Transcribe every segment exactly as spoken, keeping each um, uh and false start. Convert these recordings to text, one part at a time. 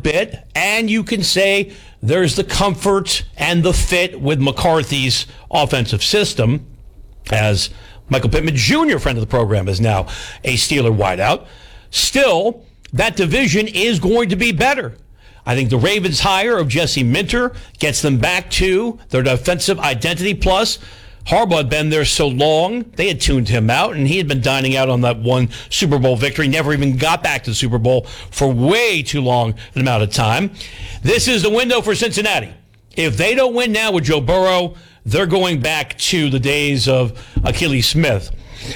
bit, and you can say there's the comfort and the fit with McCarthy's offensive system, as Michael Pittman Junior, friend of the program, is now a Steeler wideout. Still, that division is going to be better. I think the Ravens' hire of Jesse Minter gets them back to their defensive identity. Plus, Harbaugh had been there so long, they had tuned him out, and he had been dining out on that one Super Bowl victory, never even got back to the Super Bowl for way too long an amount of time. This is the window for Cincinnati. If they don't win now with Joe Burrow, they're going back to the days of Achilles Smith.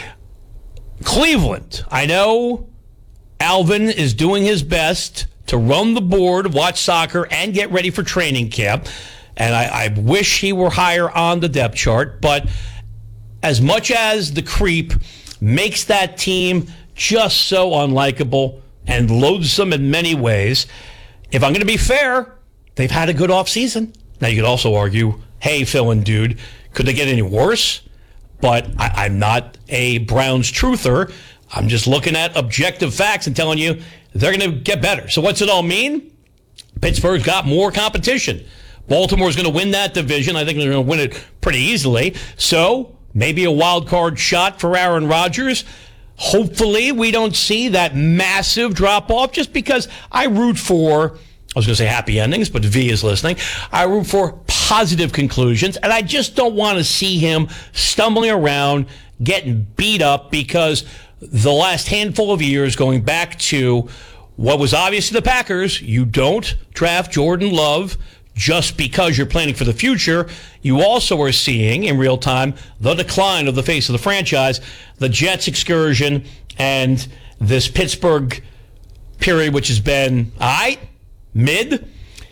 Cleveland, I know Alvin is doing his best to run the board, watch soccer, and get ready for training camp. And I, I wish he were higher on the depth chart. But as much as the creep makes that team just so unlikable and loathsome in many ways, if I'm going to be fair, they've had a good offseason. Now, you could also argue, hey, Phil and dude, could they get any worse? But I, I'm not a Browns truther. I'm just looking at objective facts and telling you they're going to get better. So what's it all mean? Pittsburgh's got more competition. Baltimore's going to win that division. I think they're going to win it pretty easily. So maybe a wild card shot for Aaron Rodgers. Hopefully we don't see that massive drop-off, just because I root for, I was going to say happy endings, but V is listening. I root for positive conclusions, and I just don't want to see him stumbling around, getting beat up, because the last handful of years, going back to what was obvious to the Packers, you don't draft Jordan Love just because you're planning for the future. You also are seeing in real time the decline of the face of the franchise, the Jets excursion, and this Pittsburgh period, which has been, all right, mid.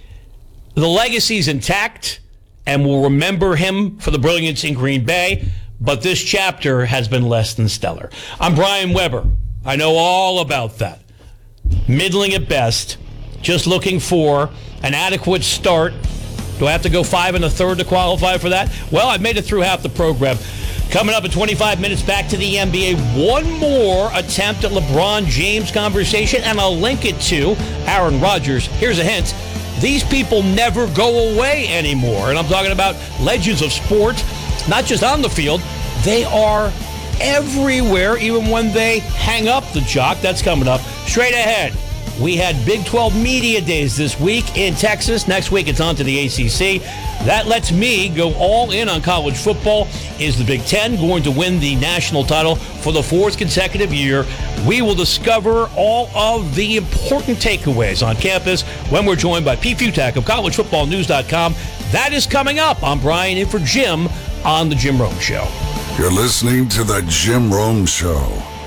The legacy's intact, and we'll remember him for the brilliance in Green Bay, but this chapter has been less than stellar. I'm Brian Weber. I know all about that. Middling at best, just looking for an adequate start. Do I have to go five and a third to qualify for that? Well, I've made it through half the program. Coming up in twenty-five minutes, back to the N B A. One more attempt at LeBron James conversation, and I'll link it to Aaron Rodgers. Here's a hint. These people never go away anymore. And I'm talking about legends of sport, not just on the field. They are everywhere, even when they hang up the jock. That's coming up straight ahead. We had Big twelve Media Days this week in Texas. Next week, it's on to the A C C. That lets me go all in on college football. Is the Big Ten going to win the national title for the fourth consecutive year? We will discover all of the important takeaways on campus when we're joined by Pete Futak of college football news dot com. That is coming up. I'm Brian in for Jim on The Jim Rome Show. You're listening to The Jim Rome Show.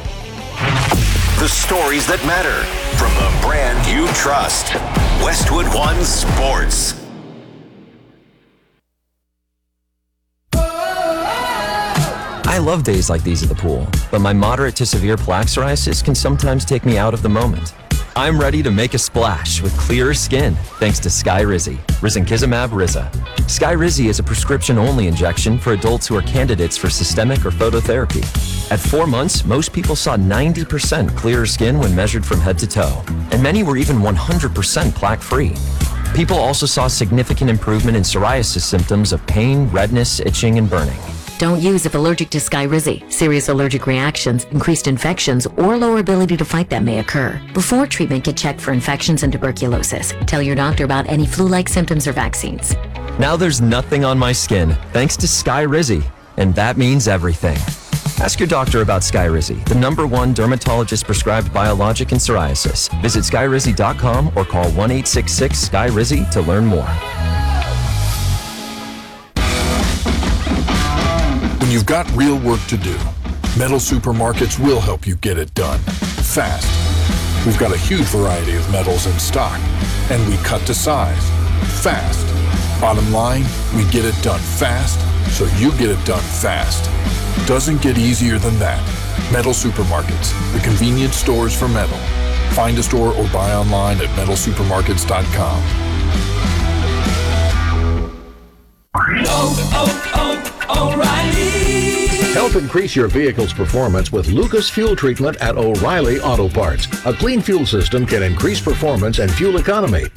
The stories that matter from the brand you trust. Westwood One Sports. I love days like these at the pool, but my moderate to severe plaque psoriasis can sometimes take me out of the moment. I'm ready to make a splash with clearer skin thanks to Skyrizi, risankizumab Riza. Skyrizi is a prescription-only injection for adults who are candidates for systemic or phototherapy. At four months, most people saw ninety percent clearer skin when measured from head to toe, and many were even one hundred percent plaque-free. People also saw significant improvement in psoriasis symptoms of pain, redness, itching, and burning. Don't use if allergic to Skyrizi. Serious allergic reactions, increased infections, or lower ability to fight them may occur. Before treatment, get checked for infections and tuberculosis. Tell your doctor about any flu-like symptoms or vaccines. Now there's nothing on my skin thanks to Skyrizi, and that means everything. Ask your doctor about Skyrizi, the number one dermatologist-prescribed biologic in psoriasis. Visit skyrizi dot com or call one eight six six S K Y R I Z I to learn more. When you've got real work to do, Metal Supermarkets will help you get it done fast. We've got a huge variety of metals in stock, and we cut to size fast. Bottom line, we get it done fast, so you get it done fast. Doesn't get easier than that. Metal Supermarkets, the convenience stores for metal. Find a store or buy online at metal supermarkets dot com. Oh, oh, oh, O'Reilly. Help increase your vehicle's performance with Lucas Fuel Treatment at O'Reilly Auto Parts. A clean fuel system can increase performance and fuel economy.